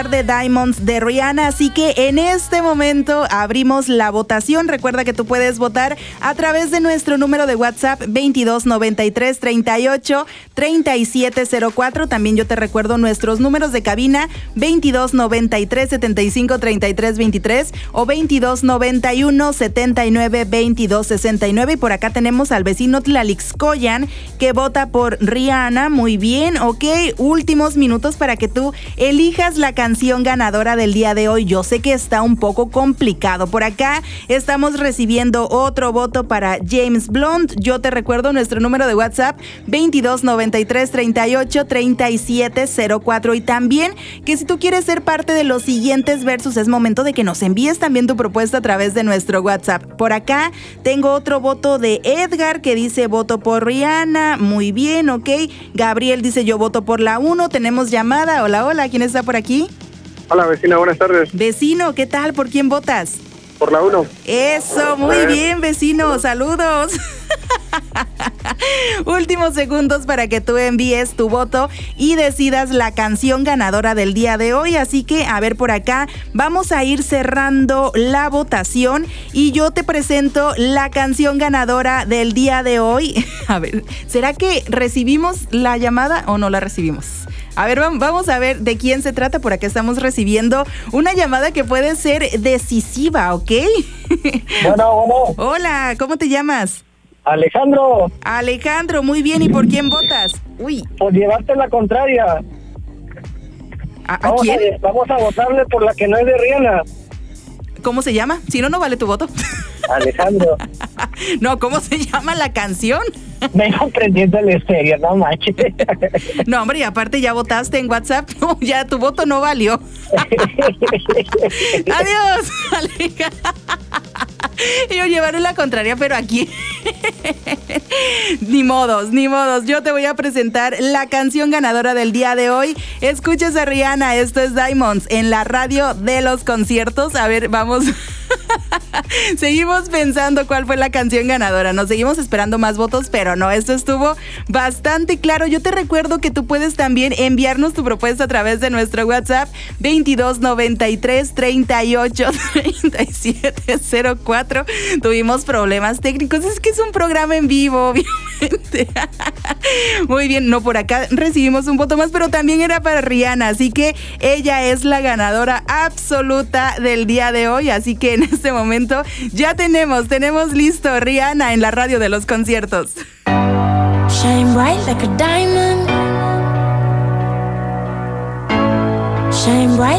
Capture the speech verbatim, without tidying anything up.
de Diamonds de Rihanna, así que en este momento abrimos la votación. Recuerda que tú puedes votar a través de nuestro número de WhatsApp veintidós noventa y tres, treinta y ocho, treinta y siete cero cuatro. También yo te recuerdo nuestros números de cabina veintidós noventa y tres, setenta y cinco, treinta y tres veintitrés o veintidós noventa y uno, setenta y nueve, veintidós sesenta y nueve. Y por acá tenemos al vecino Tlalixcoyan que vota por Rihanna. Muy bien, ok, últimos minutos para que tú elijas la canción ganadora del día de hoy. Yo sé que está un poco complicado. Por acá estamos recibiendo otro voto para James Blunt. Yo te recuerdo nuestro número de WhatsApp veintidós noventa y tres, treinta y ocho, treinta y siete cero cuatro. Y también que si tú quieres ser parte de los siguientes versus, es momento de que nos envíes también tu propuesta a través de nuestro WhatsApp. Por acá tengo otro voto de Edgar que dice voto por Rihanna. Muy bien, ok. Gabriel dice yo voto por la uno. Tenemos llamada. Hola, hola. ¿Quién está por aquí? Hola, vecina, buenas tardes. Vecino, ¿qué tal? ¿Por quién votas? Por la uno. Eso, muy eh. bien, vecino. Saludos. Últimos segundos para que tú envíes tu voto y decidas la canción ganadora del día de hoy. Así que, a ver, por acá vamos a ir cerrando la votación y yo te presento la canción ganadora del día de hoy. A ver, ¿será que recibimos la llamada o no la recibimos? A ver, vamos a ver de quién se trata. Por acá estamos recibiendo una llamada que puede ser decisiva, ¿ok? Bueno, bueno. Hola, ¿cómo te llamas? Alejandro. Alejandro, muy bien. ¿Y por quién votas? Uy. Por llevarte la contraria. ¿A, a vamos quién? A, vamos a votarle por la que no es de Rihanna. ¿Cómo se llama? Si no, no vale tu voto. Alejandro. No, ¿cómo se llama la canción? Me iba aprendiendo el estéreo, no manches. No, hombre, y aparte ya votaste en WhatsApp. No, ya tu voto no valió. Adiós, Alejandro. Yo llevaré la contraria, pero aquí ni modos, ni modos. Yo te voy a presentar la canción ganadora del día de hoy. Escuches a Rihanna, esto es Diamonds en la radio de los conciertos. A ver, vamos. Seguimos pensando cuál fue la canción ganadora. Nos seguimos esperando más votos, pero no, esto estuvo bastante claro. Yo te recuerdo que tú puedes también enviarnos tu propuesta a través de nuestro WhatsApp veintidós noventa y tres, treinta y ocho, treinta y siete cero cuatro. Tuvimos problemas técnicos, es que es un programa en vivo, obviamente. Muy bien, no, por acá recibimos un voto más, pero también era para Rihanna, así que ella es la ganadora absoluta del día de hoy, así que en este momento ya tenemos, tenemos listo Rihanna en la radio de los conciertos. Shine bright like a diamond. Shine bright